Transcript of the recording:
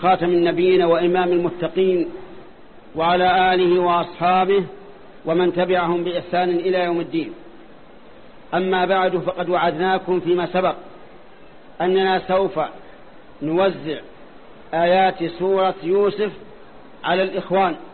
خاتم النبيين وإمام المتقين وعلى آله وأصحابه ومن تبعهم بإحسان إلى يوم الدين. أما بعد، فقد وعدناكم فيما سبق أننا سوف نوزع آيات سورة يوسف على الإخوان